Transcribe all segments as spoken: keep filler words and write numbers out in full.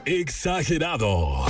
Exagerados.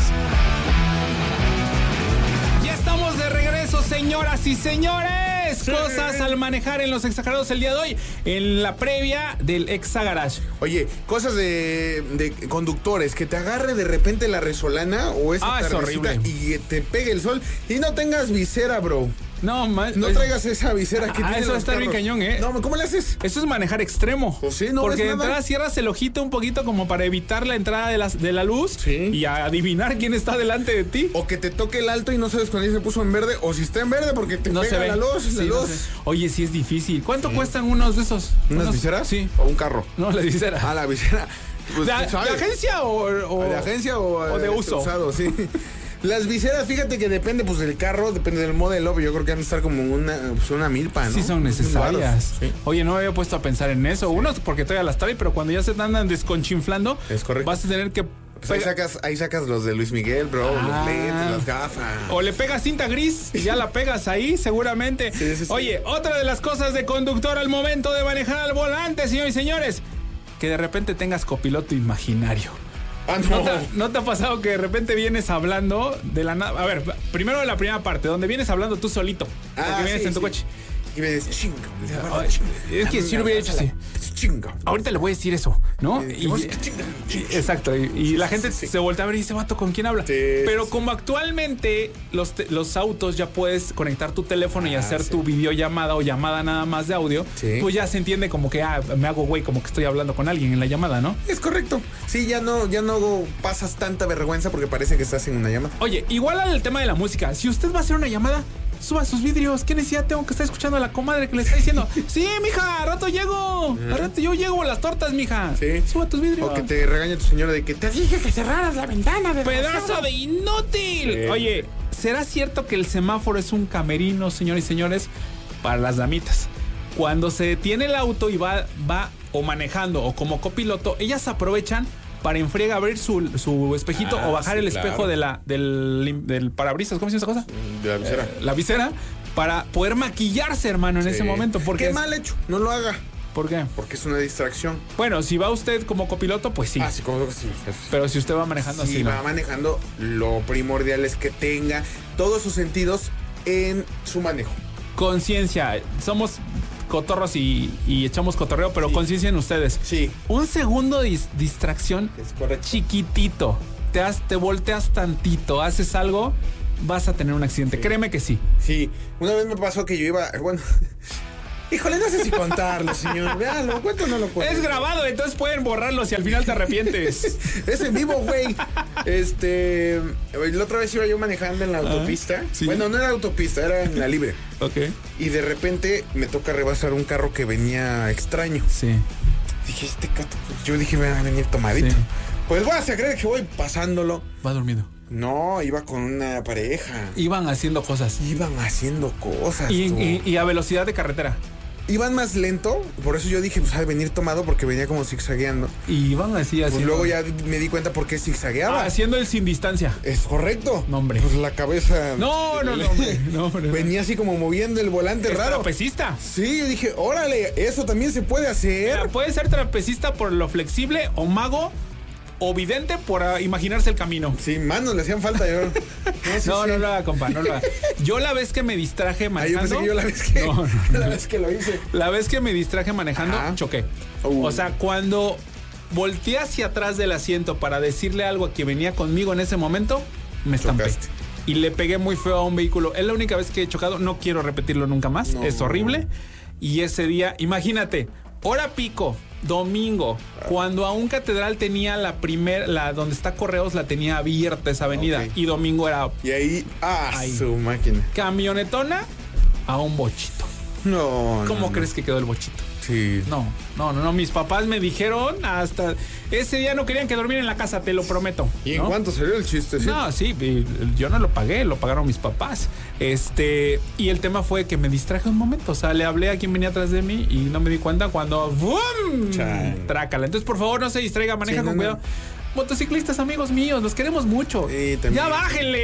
Ya estamos de regreso, señoras y señores. Sí. Cosas al manejar en los exagerados el día de hoy, en la previa del Exagarage. Oye, cosas de, de conductores, que te agarre de repente la resolana o esa ah, tardecita y te pegue el sol y no tengas visera, bro. No, man, no traigas esa visera que ah, tiene. Eso está bien cañón, ¿eh? No, ¿cómo le haces? Eso es manejar extremo. Pues sí, no. Porque de entrada cierras el ojito un poquito como para evitar la entrada de la, de la luz. Sí. Y a adivinar quién está delante de ti. O que te toque el alto y no sabes cuando ya se puso en verde. O si está en verde porque te no pega se ve. la luz. Sí, la luz. No Oye, sí es difícil. ¿Cuánto sí. cuestan unos de esos? ¿Unas unos? viseras? Sí. ¿O un carro? No, la visera. Ah, la visera. Pues, ¿De, ¿De agencia o, o de agencia o, o de uso? Usado, sí. Las viseras, fíjate que depende pues del carro, depende del modelo, yo creo que van a estar como una, pues, una milpa, ¿no? Sí son necesarias. Sí. Oye, no me había puesto a pensar en eso. Uno, porque todavía las trae, pero cuando ya se andan desconchinflando, es correcto. Vas a tener que... Pues ahí, sacas, ahí sacas los de Luis Miguel, bro, ah. los lentes, las gafas. O le pegas cinta gris y ya la pegas ahí, seguramente. Sí, sí, sí. Oye, otra de las cosas de conductor al momento de manejar al volante, señores y señores, que de repente tengas copiloto imaginario. Ah, no. ¿No, te, ¿No te ha pasado que de repente vienes hablando de la nada? A ver, primero de la primera parte, donde vienes hablando tú solito. Ah, porque vienes sí, en tu sí. coche. Y me dices, chingo. Es que si lo hubiera hecho así. Chingo. Ahorita le voy a decir eso, ¿no? Y, y, y, exacto. Y, y la gente sí, sí. se voltea a ver y dice, vato, ¿con quién habla? Sí, Pero sí. como actualmente los, te, los autos ya puedes conectar tu teléfono y hacer ah, sí. tu videollamada o llamada nada más de audio, sí. pues ya se entiende como que, ah, me hago güey, como que estoy hablando con alguien en la llamada, ¿no? Es correcto. Sí, ya no, ya no pasas tanta vergüenza porque parece que estás en una llamada. Oye, igual al tema de la música, si usted va a hacer una llamada, suba sus vidrios. ¿Qué necesidad tengo que estar escuchando a la comadre que le está diciendo? Sí, mija, a rato llego. A rato yo llego a las tortas, mija. Sí. Suba tus vidrios. O que te regañe tu señora de que te dije que cerraras la ventana. ¡Pedazo de inútil! Sí. Oye, ¿será cierto que el semáforo es un camerino, señores y señores, para las damitas? Cuando se detiene el auto y va, va o manejando o como copiloto, ellas aprovechan para en friega abrir su, su espejito ah, o bajar sí, el espejo claro. de la, del, del parabrisas. ¿Cómo se llama esa cosa? De la visera. Eh, la visera, para poder maquillarse, hermano, en sí. ese momento. Porque Qué es... mal hecho, no lo haga. ¿Por qué? Porque es una distracción. Bueno, si va usted como copiloto, pues sí. Ah, sí, como que sí. Pero si usted va manejando si así, Si va ¿no? manejando, lo primordial es que tenga todos sus sentidos en su manejo. Conciencia. Somos cotorros y, y echamos cotorreo, pero sí. conciencia en ustedes. Sí. Un segundo de dis- distracción es correcto. Chiquitito. Te, has, te volteas tantito, haces algo, vas a tener un accidente. Sí. Créeme que sí. Sí. Una vez me pasó que yo iba, bueno... Híjole, no sé si contarlo, señor. Veanlo, ¿cuánto no lo cuento? Es grabado, entonces pueden borrarlo si al final te arrepientes. Es en vivo, güey. Este... La otra vez iba yo manejando en la autopista. ¿Sí? Bueno, no era autopista, era en la libre. Ok. Y de repente me toca rebasar un carro que venía extraño. Sí. Dije, este cato... Yo dije, va a venir tomadito. Sí. Pues vas a creer que voy pasándolo. Va dormido. No, iba con una pareja. Iban haciendo cosas. Iban haciendo cosas. Y, y, y a velocidad de carretera. Iban más lento, por eso yo dije, pues, al venir tomado, porque venía como zigzagueando. Y iban así, así. Pues luego ya me di cuenta por qué zigzagueaba. Ah, haciendo el sin distancia. Es correcto. No, hombre. Pues la cabeza... No, no, no, hombre. No, hombre, no. Venía así como moviendo el volante es raro. Trapecista. Sí, yo dije, órale, eso también se puede hacer. Mira, puede ser trapecista por lo flexible o mago o vidente por uh, imaginarse el camino. Sí, manos le hacían falta. Yo... No, sí, no, sí. no lo haga, compa, no lo haga. Yo la vez que me distraje manejando... Ah, yo pensé que yo la vez que... No, no, no. La vez que lo hice. La vez que me distraje manejando, Ajá. choqué. Uh. O sea, cuando volteé hacia atrás del asiento para decirle algo a quien venía conmigo en ese momento, me estampé. Chocaste. Y le pegué muy feo a un vehículo. Es la única vez que he chocado. No quiero repetirlo nunca más. No. Es horrible. Y ese día, imagínate, hora pico... Domingo, ah. cuando aún Catedral tenía la primera, la donde está Correos, la tenía abierta esa avenida. Okay. Y domingo era. Y ahí, ah, ahí. Su máquina. Camionetona a un bochito. No. ¿Cómo no, crees no. que quedó el bochito? Sí. No, no, no, no. Mis papás me dijeron hasta ese día no querían que dormiera en la casa, te lo prometo. ¿Y ¿no? en cuánto salió el chiste? ¿sí? No, sí, yo no lo pagué, lo pagaron mis papás. Este, y el tema fue que me distraje un momento. O sea, le hablé a quien venía atrás de mí y no me di cuenta cuando ¡bum! Trácala. Entonces, por favor, no se distraiga, maneja sí, con no, cuidado. No. Motociclistas, amigos míos, los queremos mucho. Sí, ya bájenle.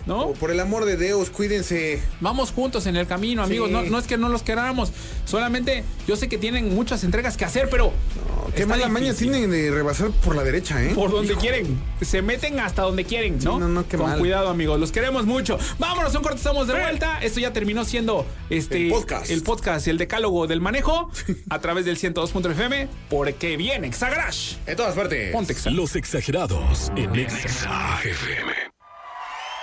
¿no? Por el amor de Dios, cuídense. Vamos juntos en el camino, amigos. Sí. No, no es que no los queramos. Solamente yo sé que tienen muchas entregas que hacer, pero... No, qué mala maña tienen de rebasar por la derecha, ¿eh? Por donde Hijo. quieren. Se meten hasta donde quieren, ¿no? Sí, no, no, qué Con mal. cuidado, amigos. Los queremos mucho. Vámonos, un corte, estamos de vuelta. Esto ya terminó siendo este el podcast. El podcast, el decálogo del manejo a través del ciento dos punto f m, porque viene Exa Garage. En todas partes. Ponte Exa. Los exagerados en Exa F M.